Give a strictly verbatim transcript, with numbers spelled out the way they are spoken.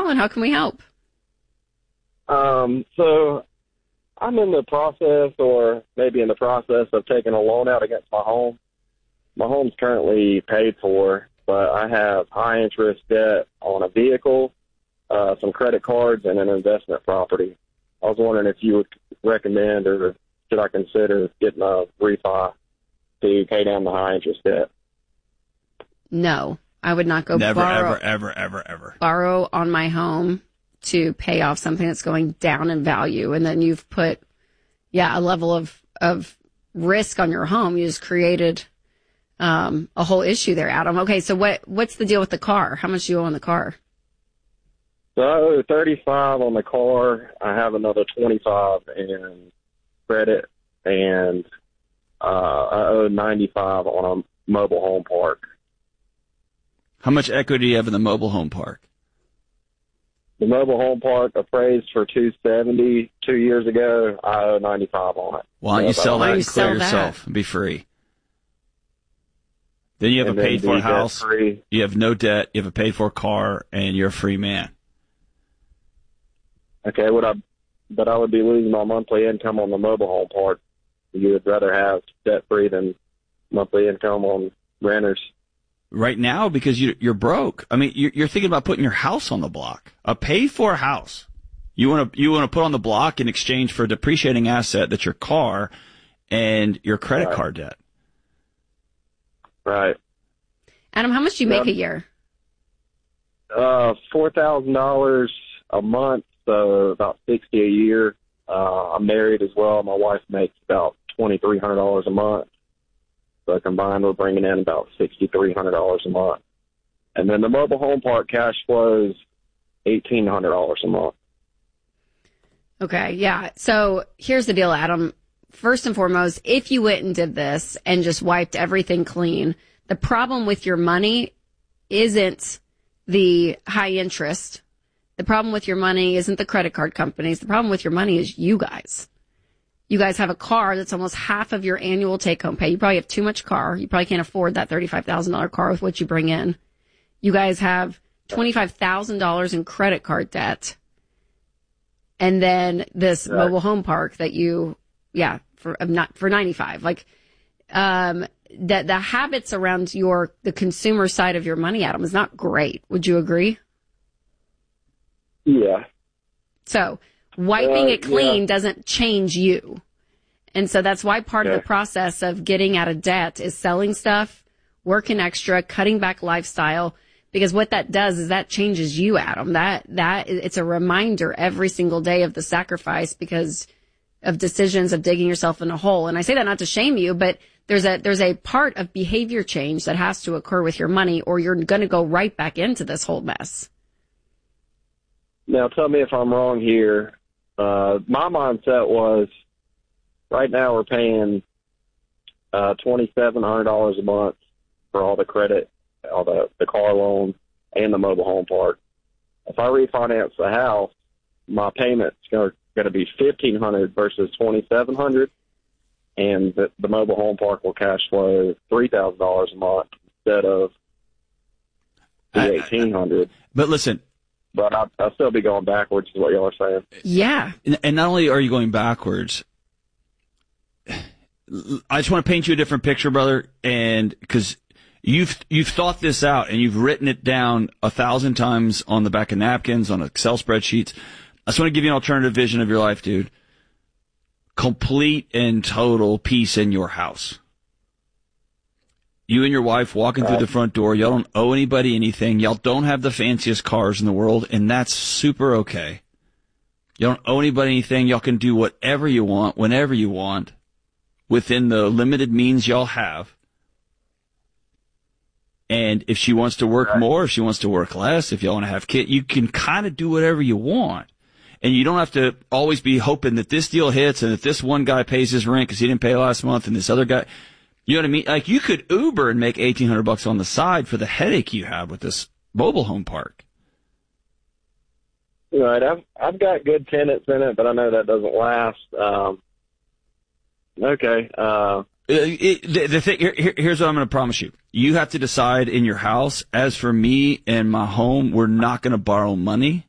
calling. How can we help? Um, so I'm in the process or maybe in the process of taking a loan out against my home. My home's currently paid for, but I have high interest debt on a vehicle, uh, some credit cards, and an investment property. I was wondering if you would recommend or should I consider getting a refi to pay down the high interest debt? No, I would not go Never, borrow, ever, ever, ever, ever. borrow on my home to pay off something that's going down in value. And then you've put, yeah, a level of, of risk on your home. You just created um, a whole issue there, Adam. Okay, so what what's the deal with the car? How much do you owe on the car? So I owe thirty-five on the car. I have another twenty-five in credit, and uh, I owe ninety-five on a mobile home park. How much equity do you have in the mobile home park? The mobile home park appraised for two seventy two years ago. I owe ninety-five on it. Why don't you So sell about- that you and clear sell that? yourself and be free? Then you have and a then paid-for be house, debt-free. you have no debt, you have a paid-for car, and you're a free man. Okay, would I? But I would be losing my monthly income on the mobile home park. You would rather have debt-free than monthly income on renters. Right now, because you, you're broke. I mean, you're, you're thinking about putting your house on the block. A paid-for house. You want to you want to put on the block in exchange for a depreciating asset that's your car and your credit Right. card debt. Right. Adam, how much do you make Yeah. a year? Uh, four thousand dollars a month, so about sixty a year. Uh, I'm married as well. My wife makes about twenty three hundred dollars a month. So combined, we're bringing in about sixty three hundred dollars a month. And then the mobile home park cash flows eighteen hundred dollars a month. Okay, yeah. So here's the deal, Adam. First and foremost, if you went and did this and just wiped everything clean, the problem with your money isn't the high interest. The problem with your money isn't the credit card companies. The problem with your money is you guys. You guys have a car that's almost half of your annual take-home pay. You probably have too much car. You probably can't afford that thirty-five thousand dollars car with what you bring in. You guys have twenty-five thousand dollars in credit card debt. And then this Right. mobile home park that you, yeah, for not for ninety-five. Like, um, that the habits around your the consumer side of your money, Adam, is not great. Would you agree? Yeah. So wiping Uh, it clean yeah. doesn't change you. And so that's why part of Okay. the process of getting out of debt is selling stuff, working extra, cutting back lifestyle. Because what that does is that changes you, Adam. That, that, it's a reminder every single day of the sacrifice because of decisions of digging yourself in a hole. And I say that not to shame you, but there's a, there's a part of behavior change that has to occur with your money or you're going to go right back into this whole mess. Now, tell me if I'm wrong here. Uh, my mindset was right now we're paying uh, twenty-seven hundred dollars a month for all the credit, all the, the car loan, and the mobile home park. If I refinance the house, my payment's going to be fifteen hundred dollars versus twenty-seven hundred dollars, and the, the mobile home park will cash flow three thousand dollars a month instead of the eighteen hundred dollars. But listen, But I, I'll still be going backwards, is what y'all are saying. Yeah. and not only are you going backwards, I just want to paint you a different picture, brother, and because you've you've thought this out and you've written it down a thousand times on the back of napkins, on Excel spreadsheets. I just want to give you an alternative vision of your life, dude. Complete and total peace in your house. You and your wife walking through the front door. Y'all don't owe anybody anything. Y'all don't have the fanciest cars in the world, and that's super okay. You don't owe anybody anything. Y'all can do whatever you want, whenever you want, within the limited means y'all have. And if she wants to work more, if she wants to work less, if y'all want to have kids, you can kind of do whatever you want. And you don't have to always be hoping that this deal hits and that this one guy pays his rent because he didn't pay last month and this other guy. You know what I mean? Like, you could Uber and make eighteen hundred bucks on the side for the headache you have with this mobile home park. Right. I've I've got good tenants in it, but I know that doesn't last. Um, okay. Uh, It, it, the, the thing, here, here- here's what I'm going to promise you. You have to decide in your house. As for me and my home, we're not going to borrow money.